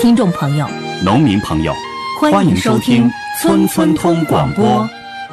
听众朋友、 农民朋友， 欢迎收听村村通广播。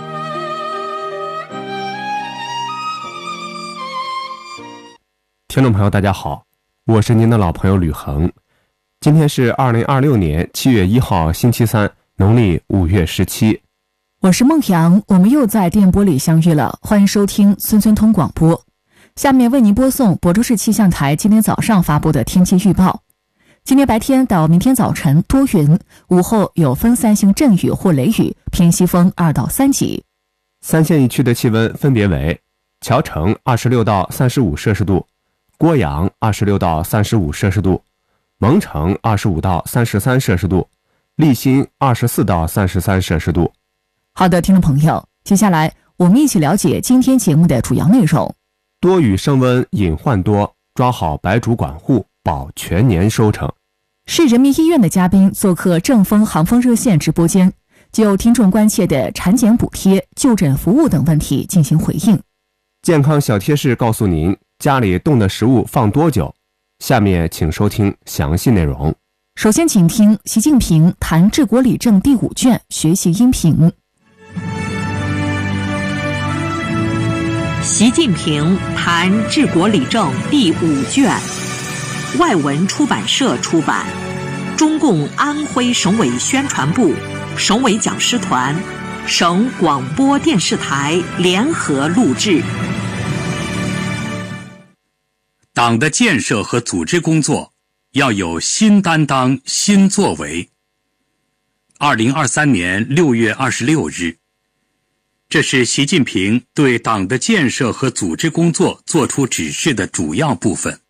听众朋友大家好，我是您的老朋友吕恒。今天是2026年7月1号星期三，农历5月17。 我是孟阳，我们又在电波里相遇了，欢迎收听村村通广播。下面为您播送亳州市气象台今天早上发布的天气预报。今天白天到明天早晨多云，午后有分散性阵雨或雷雨，偏西风2到3级。 三县一区的气温分别为：谯城26到35摄氏度，郭阳26到35摄氏度，蒙城25到33摄氏度，利辛24到33摄氏度。 好的，听众朋友，接下来我们一起了解今天节目的主要内容。 多雨升温隐患多，抓好白主管户，保全年收成。 市人民医院的嘉宾做客正风航风热线直播间，就听众关切的产检补贴、就诊服务等问题进行回应。 健康小贴士告诉您家里冻的食物放多久。下面请收听详细内容。 首先请听习近平谈治国理政第5卷学习音频。 习近平谈治国理政第5卷，外文出版社出版，中共安徽省委宣传部、省委讲师团、省广播电视台联合录制。 党的建设和组织工作要有新担当、新作为。2023年6月26日，这是习近平对党的建设和组织工作作出指示的主要部分。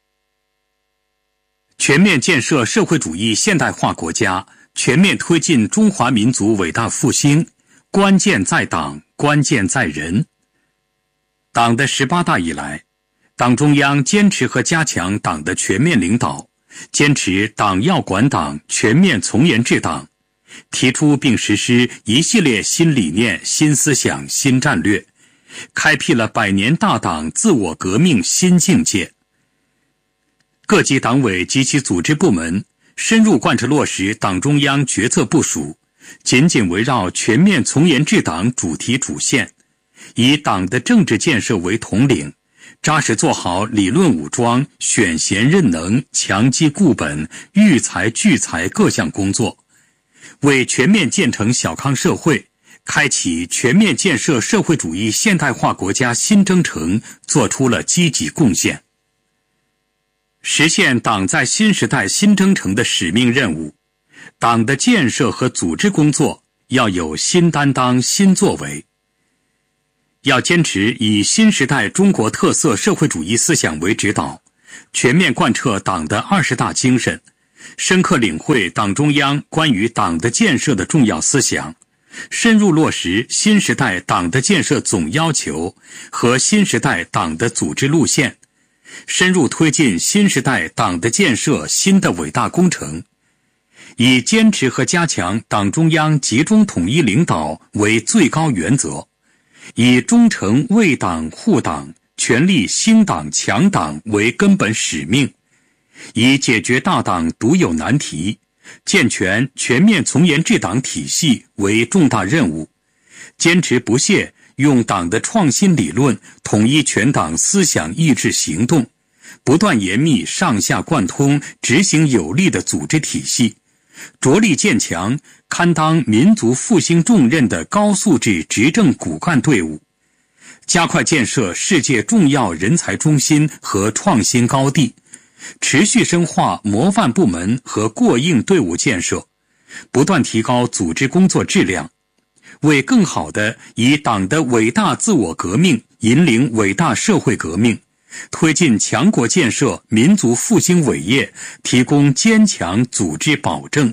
全面建设社会主义现代化国家，全面推进中华民族伟大复兴，关键在党，关键在人。党的18大以来，党中央坚持和加强党的全面领导，坚持党要管党、全面从严治党，提出并实施一系列新理念、新思想、新战略，开辟了100年大党自我革命新境界。各级党委及其组织部门深入贯彻落实党中央决策部署，紧紧围绕全面从严治党主题主线，以党的政治建设为统领，扎实做好理论武装、选贤任能、强基固本、育才聚才各项工作，为全面建成小康社会、开启全面建设社会主义现代化国家新征程做出了积极贡献。实现党在新时代新征程的使命任务，党的建设和组织工作要有新担当、新作为。要坚持以新时代中国特色社会主义思想为指导，全面贯彻党的20大精神，深刻领会党中央关于党的建设的重要思想，深入落实新时代党的建设总要求和新时代党的组织路线，深入推进新时代党的建设新的伟大工程，以坚持和加强党中央集中统一领导为最高原则，以忠诚为党护党、全力兴党强党为根本使命，以解决大党独有难题、健全全面从严治党体系为重大任务，坚持不懈用党的创新理论统一全党思想意志行动，不断严密上下贯通执行有力的组织体系，着力建强堪当民族复兴重任的高素质执政骨干队伍，加快建设世界重要人才中心和创新高地，持续深化模范部门和过硬队伍建设，不断提高组织工作质量，为更好地以党的伟大自我革命引领伟大社会革命，推进强国建设、民族复兴伟业提供坚强组织保证。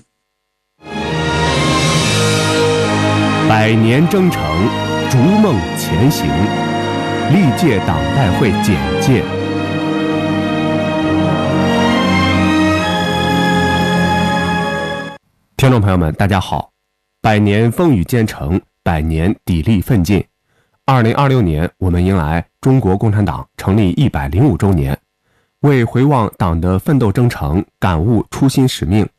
100年征程，逐梦前行。历届党代会简介。听众朋友们，大家好。100年风雨兼程，100年砥砺奋进。2026年，我们迎来中国共产党成立105周年。为回望党的奋斗征程，感悟初心使命，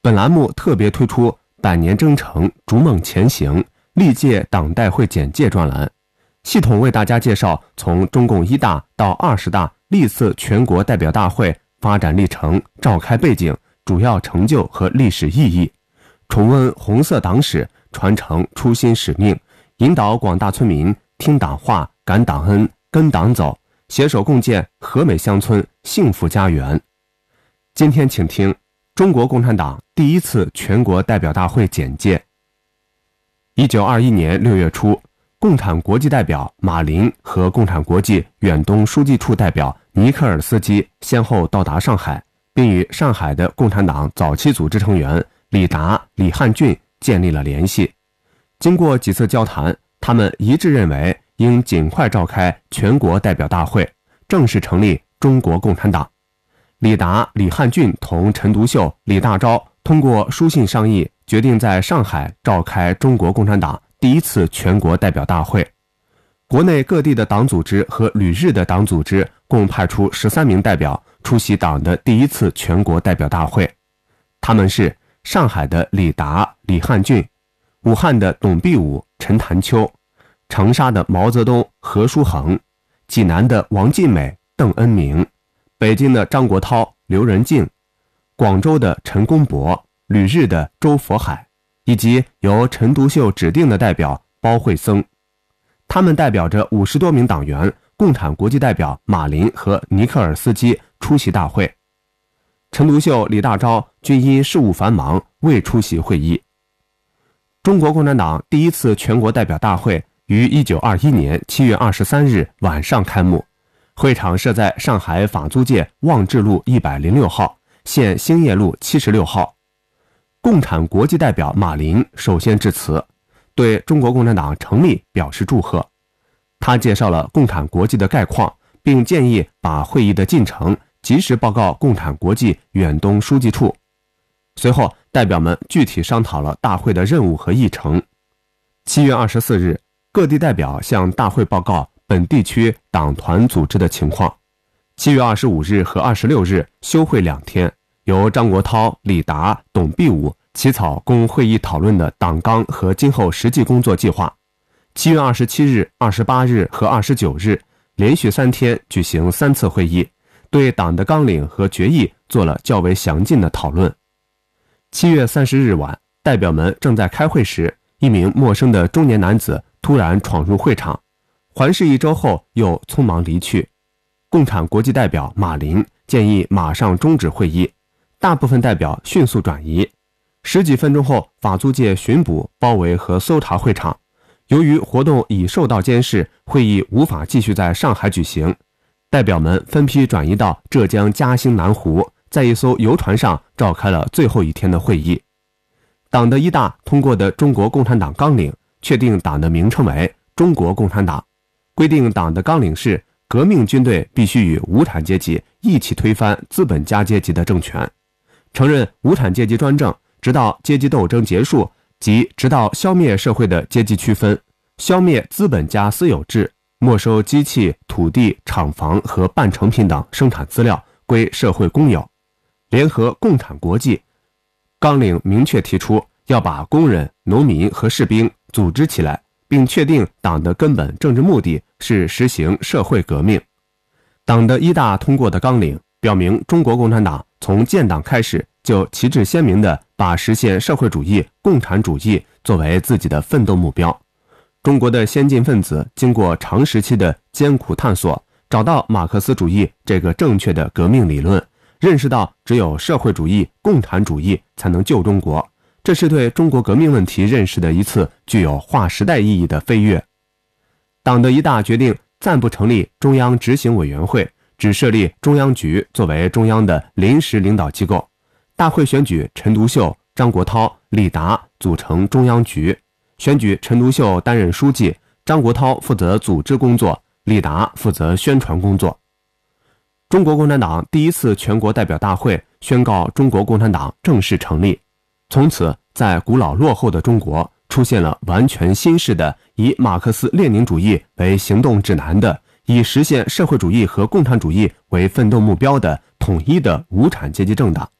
本栏目特别推出百年征程逐梦前行历届党代会简介专栏，系统为大家介绍从中共1大到20大历次全国代表大会发展历程、召开背景、主要成就和历史意义，重温红色党史，传承初心使命，引导广大村民听党话、感党恩、跟党走，携手共建和美乡村幸福家园。今天请听中国共产党第一次全国代表大会简介。1921年6月初，共产国际代表马林和共产国际远东书记处代表尼克尔斯基先后到达上海，并与上海的共产党早期组织成员李达、李汉俊建立了联系。经过几次交谈，他们一致认为应尽快召开全国代表大会，正式成立中国共产党。李达、李汉俊同陈独秀、李大钊通过书信商议，决定在上海召开中国共产党第一次全国代表大会。国内各地的党组织和旅日的党组织共派出13名代表出席党的第一次全国代表大会。他们是上海的李达、李汉俊，武汉的董必武、陈潭秋，长沙的毛泽东、何叔衡，济南的王尽美、邓恩铭，北京的张国焘、刘仁静，广州的陈公博，旅日的周佛海，以及由陈独秀指定的代表包惠僧。他们代表着50多名党员、共产国际代表马林和尼克尔斯基出席大会。陈独秀、李大钊均因事务繁忙未出席会议。中国共产党第一次全国代表大会于1921年7月23日晚上开幕，会场设在上海法租界望志路106号，现兴业路76号。共产国际代表马林首先致辞，对中国共产党成立表示祝贺。他介绍了共产国际的概况，并建议把会议的进程及时报告共产国际远东书记处。随后，代表们具体商讨了大会的任务和议程。7月24日，各地代表向大会报告本地区党团组织的情况。7月25日和26日休会2天，由张国焘、李达、董必武起草供会议讨论的党纲和今后实际工作计划。7月27日、28日和29日连续3天举行3次会议，对党的纲领和决议做了较为详尽的讨论。7月30日晚，代表们正在开会时，一名陌生的中年男子突然闯入会场，环视1周后又匆忙离去。共产国际代表马林建议马上终止会议，大部分代表迅速转移。10几分钟后，法租界巡捕包围和搜查会场。由于活动已受到监视，会议无法继续在上海举行，代表们分批转移到浙江嘉兴南湖，在一艘游船上召开了最后一天的会议。党的1大通过的中国共产党纲领确定党的名称为中国共产党，规定党的纲领是革命军队必须与无产阶级一起推翻资本家阶级的政权，承认无产阶级专政，直到阶级斗争结束，即直到消灭社会的阶级区分，消灭资本家私有制，没收机器、土地、厂房和半成品等生产资料归社会公有。联合共产国际纲领明确提出要把工人、农民和士兵组织起来，并确定党的根本政治目的是实行社会革命。党的1大通过的纲领表明，中国共产党从建党开始就旗帜鲜明地把实现社会主义、共产主义作为自己的奋斗目标。中国的先进分子经过长时期的艰苦探索，找到马克思主义这个正确的革命理论，认识到只有社会主义、共产主义才能救中国，这是对中国革命问题认识的一次具有划时代意义的飞跃。党的1大决定暂不成立中央执行委员会，只设立中央局作为中央的临时领导机构。大会选举陈独秀、张国焘、李达组成中央局，选举陈独秀担任书记，张国焘负责组织工作，李达负责宣传工作。中国共产党第一次全国代表大会宣告中国共产党正式成立。从此，在古老落后的中国出现了完全新式的以马克思列宁主义为行动指南的，以实现社会主义和共产主义为奋斗目标的统一的无产阶级政党。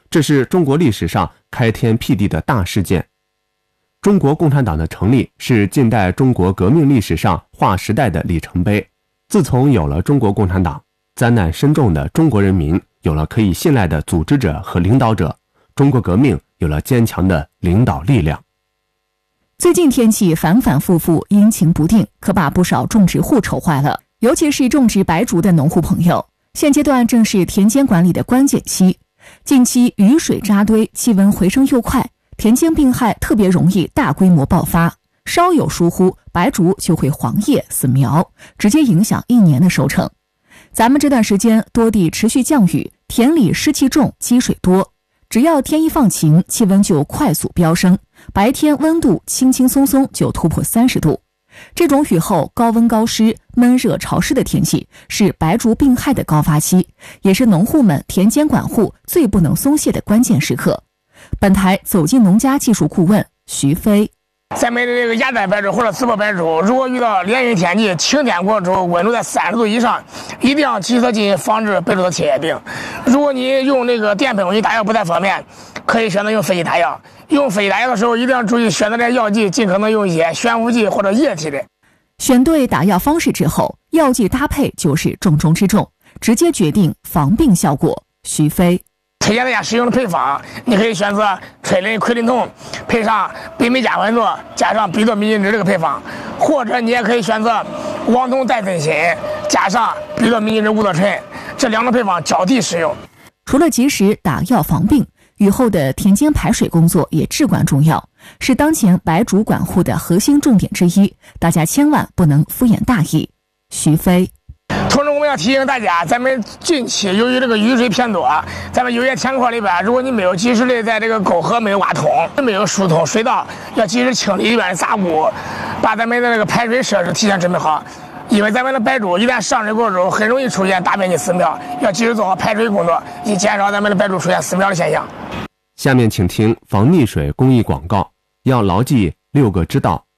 这是中国历史上开天辟地的大事件。中国共产党的成立是近代中国革命历史上划时代的里程碑。自从有了中国共产党，灾难深重的中国人民有了可以信赖的组织者和领导者，中国革命有了坚强的领导力量。 最近天气反反复复，阴晴不定，可把不少种植户愁坏了，尤其是种植白术的农户朋友。现阶段正是田间管理的关键期，近期雨水扎堆，气温回升又快，田间病害特别容易大规模爆发，稍有疏忽，白术就会黄叶死苗，直接影响1年的收成。咱们这段时间多地持续降雨，田里湿气重，积水多，只要天一放晴，气温就快速飙升，白天温度轻轻松松就突破30度。这种雨后高温高湿、闷热潮湿的天气，是白术病害的高发期，也是农户们田间管护最不能松懈的关键时刻。本台走进农家技术顾问徐飞。 咱们的这个亚碘白术或者刺柏白术，如果遇到连云天气、晴天过后，温度在30度以上，一定要及时进行防治白术的切叶病。如果你用那个电喷雾打药不太方便，可以选择用飞机打药。用飞机打药的时候，一定要注意选择这药剂，尽可能用一些悬浮剂或者液体的。 选对打药方式之后，药剂搭配就是重中之重，直接决定防病效果。徐飞推荐大家使用的配方，你可以选择吹林奎林酮配上北美加混作加上吡哚米金酯这个配方，或者你也可以选择王酮代分锌加上吡哚米金酯5唑醇，这2种配方交替使用。 除了及时打药防病，雨后的田间排水工作也至关重要，是当前白术管护的核心重点之一，大家千万不能敷衍大意。徐飞同时我们要提醒大家，咱们近期由于这个雨水偏多，咱们有些田块里边，如果你没有及时的在这个沟河没有挖通，没有疏通水道，要及时清理里边的杂物，把咱们的这个排水设施提前准备好。因为咱们的白术一旦上水过之后，很容易出现大面积死苗，要及时做好排水工作，以减少咱们的白术出现死苗的现象。 下面请听防溺水公益广告，要牢记6个知道。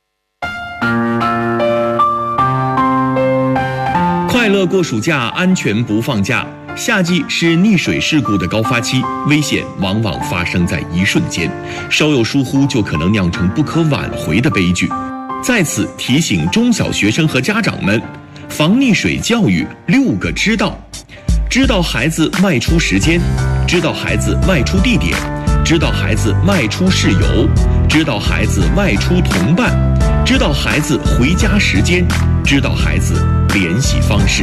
快乐过暑假，安全不放假。夏季是溺水事故的高发期，危险往往发生在一瞬间，稍有疏忽就可能酿成不可挽回的悲剧。在此提醒中小学生和家长们，防溺水教育6个知道：知道孩子外出时间，知道孩子外出地点，知道孩子外出事由，知道孩子外出同伴，知道孩子回家时间，知道孩子联系方式。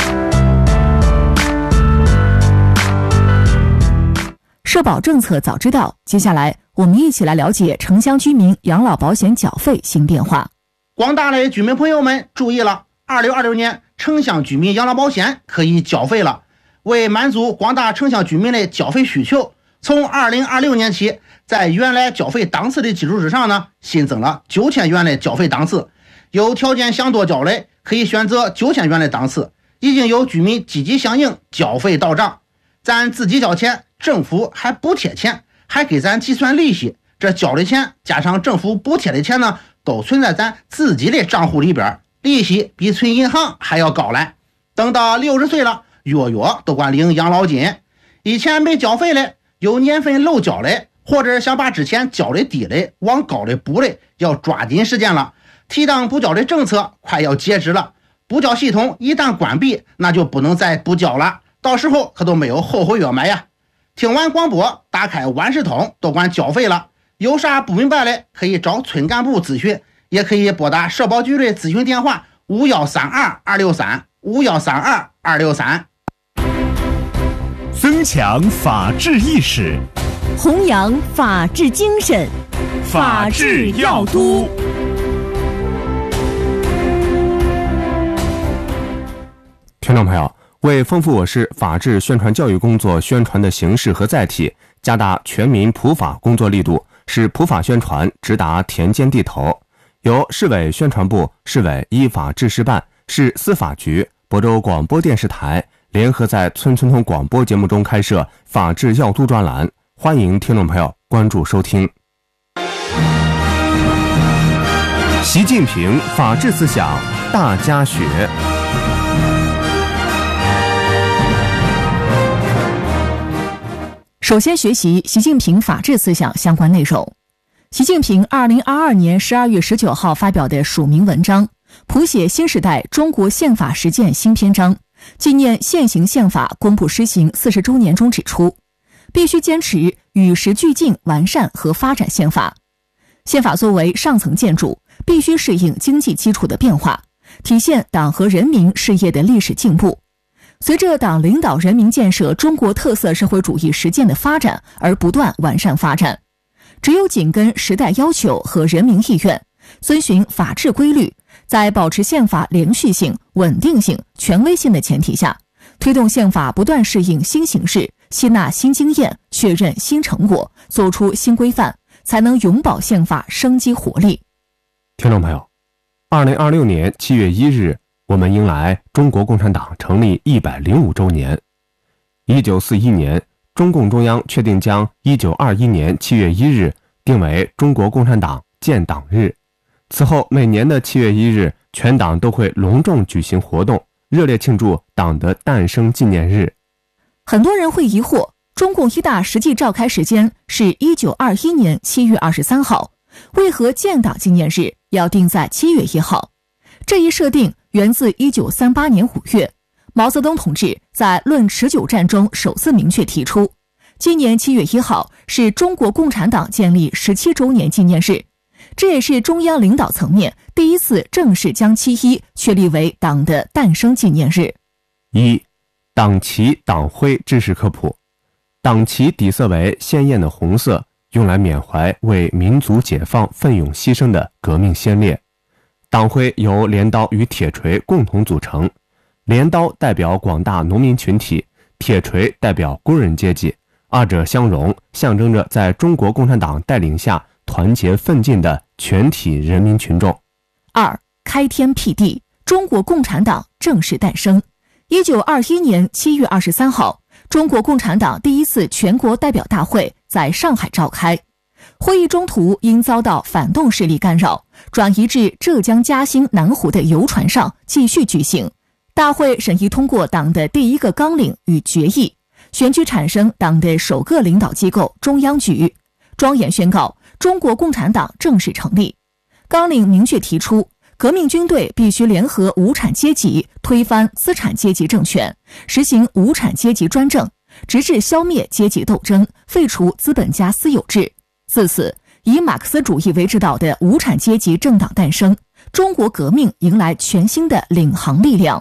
社保政策早知道，接下来我们一起来了解城乡居民养老保险缴费新变化。 广大的居民朋友们注意了，2026年城乡居民养老保险可以缴费了。为满足广大城乡居民的缴费需求，从2026年起，在原来缴费档次的基础之上呢，新增了9000元的缴费档次。有条件想多缴的，可以选择9000元的档次。已经有居民积极响应，缴费到账。咱自己交钱，政府还补贴钱，还给咱计算利息。这交的钱加上政府补贴的钱呢，都存在咱自己的账户里边，利息比存银行还要高嘞。等到60岁了，月月都管领养老金。以前没缴费的，有年份漏缴的，或者想把之前缴的低的往高的补的，要抓紧时间了。提档补缴的政策快要截止了，补缴系统一旦关闭，那就不能再补缴了，到时候可都没有后悔药买呀。听完广播，打开万事通都管缴费了，有啥不明白的可以找村干部咨询，也可以拨打社保局的咨询电话5132-263，5132-263。 增强法治意识， 弘扬法治精神， 法治要督。 听众朋友，为丰富我市法治宣传教育工作宣传的形式和载体，加大全民普法工作力度，使普法宣传直达田间地头，由市委宣传部、市委依法治事办、市司法局、亳州广播电视台联合在村村通广播节目中开设法治要督专栏，欢迎听众朋友关注收听。习近平法治思想大家学。 首先学习习近平法治思想相关内容。习近平2022年12月19号发表的署名文章，谱写新时代中国宪法实践新篇章，纪念现行宪法公布施行40周年中指出，必须坚持与时俱进完善和发展宪法。宪法作为上层建筑，必须适应经济基础的变化，体现党和人民事业的历史进步。随着党领导人民建设中国特色社会主义实践的发展而不断完善发展。只有紧跟时代要求和人民意愿，遵循法治规律，在保持宪法连续性、稳定性、权威性的前提下，推动宪法不断适应新形势，吸纳新经验，确认新成果，做出新规范，才能永保宪法生机活力。 听众朋友，2026年7月1日，我们迎来中国共产党成立105周年。1941年，中共中央确定将1921年7月1日定为中国共产党建党日。此后每年的7月1日，全党都会隆重举行活动，热烈庆祝党的诞生纪念日。 很多人会疑惑，中共一大实际召开时间是1921年7月23号，为何建党纪念日要定在7月1号？这一设定源自1938年5月，毛泽东同志在《论持久战》中首次明确提出，今年7月1号是中国共产党建立17周年纪念日，这也是中央领导层面第一次正式将7·1确立为党的诞生纪念日。 1、党旗党徽知识科普。党旗底色为鲜艳的红色，用来缅怀为民族解放奋勇牺牲的革命先烈。党徽由镰刀与铁锤共同组成，镰刀代表广大农民群体，铁锤代表工人阶级，二者相融，象征着在中国共产党带领下团结奋进的全体人民群众。 2、开天辟地，中国共产党正式诞生。1921年7月23号，中国共产党第一次全国代表大会在上海召开。会议中途因遭到反动势力干扰，转移至浙江嘉兴南湖的游船上继续举行。大会审议通过党的第一个纲领与决议，选举产生党的首个领导机构中央局，庄严宣告中国共产党正式成立。纲领明确提出，革命军队必须联合无产阶级，推翻资产阶级政权，实行无产阶级专政，直至消灭阶级斗争，废除资本家私有制。自此，以马克思主义为指导的无产阶级政党诞生，中国革命迎来全新的领航力量。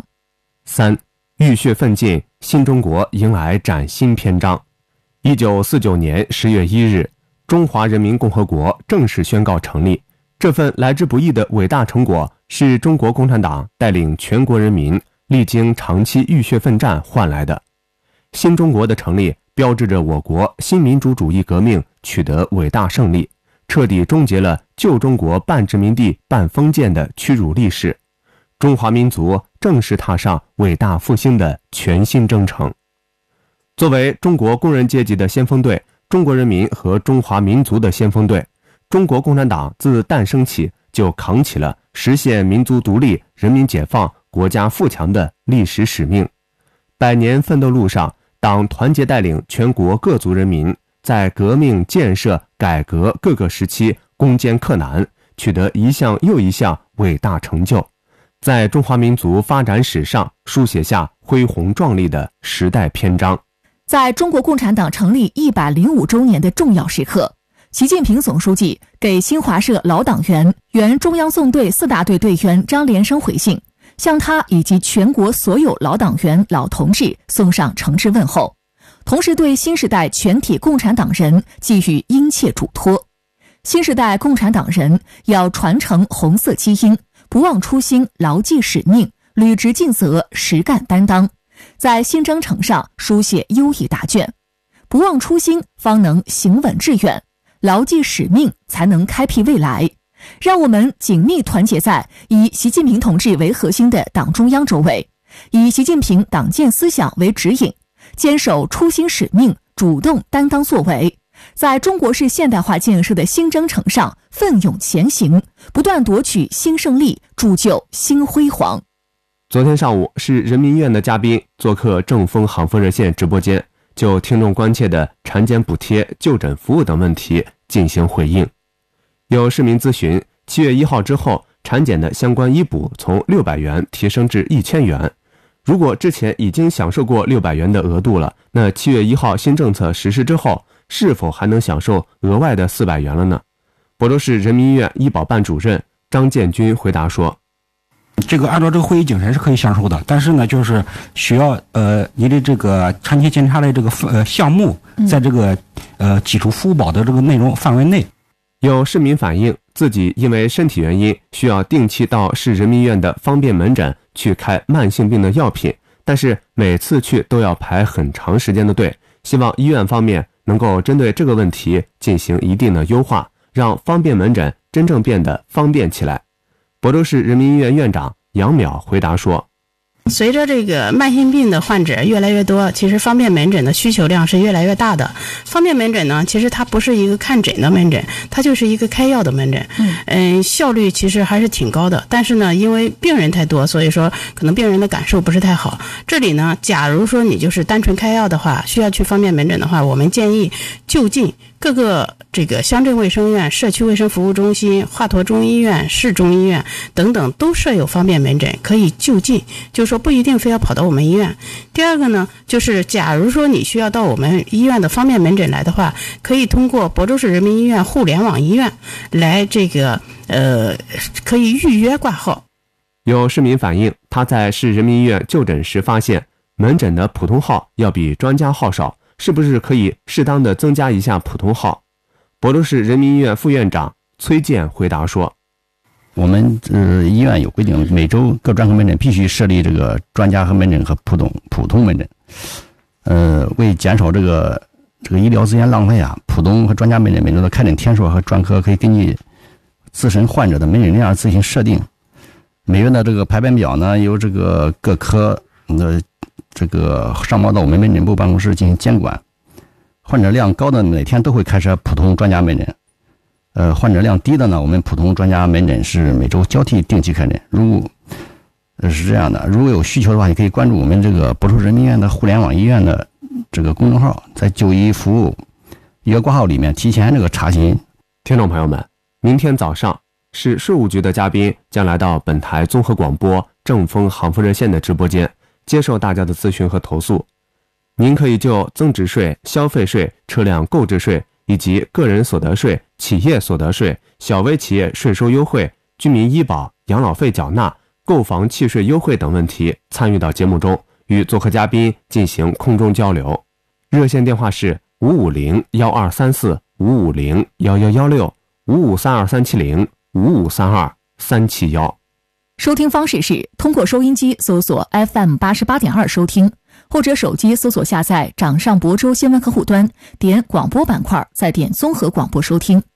3、浴血奋进，新中国迎来崭新篇章。1949年10月1日，中华人民共和国正式宣告成立。这份来之不易的伟大成果，是中国共产党带领全国人民历经长期浴血奋战换来的。新中国的成立，标志着我国新民主主义革命取得伟大胜利，彻底终结了旧中国半殖民地半封建的屈辱历史。中华民族正式踏上伟大复兴的全新征程。作为中国工人阶级的先锋队，中国人民和中华民族的先锋队，中国共产党自诞生起就扛起了实现民族独立、人民解放、国家富强的历史使命。100年奋斗路上，党团结带领全国各族人民，在革命、建设、改革各个时期攻坚克难，取得一项又一项伟大成就，在中华民族发展史上书写下恢宏壮丽的时代篇章。 在中国共产党成立105周年的重要时刻，习近平总书记给新华社老党员、原中央纵队4大队队员张连生回信，向他以及全国所有老党员、老同志送上诚挚问候，同时对新时代全体共产党人寄予殷切嘱托。新时代共产党人要传承红色基因，不忘初心，牢记使命，履职尽责，实干担当，在新征程上书写优异答卷。不忘初心，方能行稳致远；牢记使命，才能开辟未来。让我们紧密团结在以习近平同志为核心的党中央周围，以习近平党建思想为指引，坚守初心使命，主动担当作为，在中国式现代化建设的新征程上奋勇前行，不断夺取新胜利，铸就新辉煌。 昨天上午，是人民医院的嘉宾做客正风航风热线直播间， 就听众关切的产检补贴、就诊服务等问题进行回应。有市民咨询，7月1号之后，产检的相关医补从600元提升至1000元。如果之前已经享受过600元的额度了，那7月1号新政策实施之后，是否还能享受额外的400元了呢？亳州市人民医院医保办主任张建军回答说： 这个按照这个会议精神是可以享受的，但是呢，就是需要你的这个产前检查的这个项目，在这个基础服务保的这个内容范围内。 有市民反映，自己因为身体原因需要定期到市人民医院的方便门诊去开慢性病的药品，但是每次去都要排很长时间的队。希望医院方面能够针对这个问题进行一定的优化，让方便门诊真正变得方便起来。亳州市人民医院院长杨淼回答说： 随着这个慢性病的患者越来越多，其实方便门诊的需求量是越来越大的。方便门诊呢，其实它不是一个看诊的门诊，它就是一个开药的门诊。效率其实还是挺高的，但是呢，因为病人太多，所以说可能病人的感受不是太好。这里呢，假如说你就是单纯开药的话，需要去方便门诊的话，我们建议就近各个这个乡镇卫生院、社区卫生服务中心、华佗中医院、市中医院等等都设有方便门诊，可以就近，就是说不一定非要跑到我们医院。第二个呢，就是假如说你需要到我们医院的方便门诊来的话，可以通过亳州市人民医院互联网医院来这个可以预约挂号。 有市民反映，他在市人民医院就诊时发现，门诊的普通号要比专家号少，是不是可以适当的增加一下普通号？亳州市人民医院副院长崔健回答说： 我们医院有规定，每周各专科门诊必须设立这个专家和门诊和普通门诊。为减少这个医疗资源浪费啊，普通和专家门诊每周的开诊天数和专科可以根据自身患者的门诊量自行设定。每月的这个排班表呢，由这个各科的这个上报到我们门诊部办公室进行监管。患者量高的每天都会开设普通专家门诊。患者量低的呢，我们普通专家门诊是每周交替定期开诊。是这样的，如果有需求的话，你可以关注我们这个亳州人民医院的互联网医院的这个公众号，在就医服务预约挂号里面提前这个查询。 听众朋友们，明天早上市税务局的嘉宾将来到本台综合广播正风行富热线的直播间，接受大家的咨询和投诉。您可以就增值税、消费税、车辆购置税以及个人所得税、企业所得税、小微企业税收优惠、居民医保、养老费缴纳、购房契税优惠等问题参与到节目中，与做客嘉宾进行空中交流。热线电话是550-1234、550-1116、5532-370、5532-371。 收听方式是通过收音机搜索 FM88.2 收听，或者手机搜索下载掌上亳州新闻客户端，点广播板块，再点综合广播收听。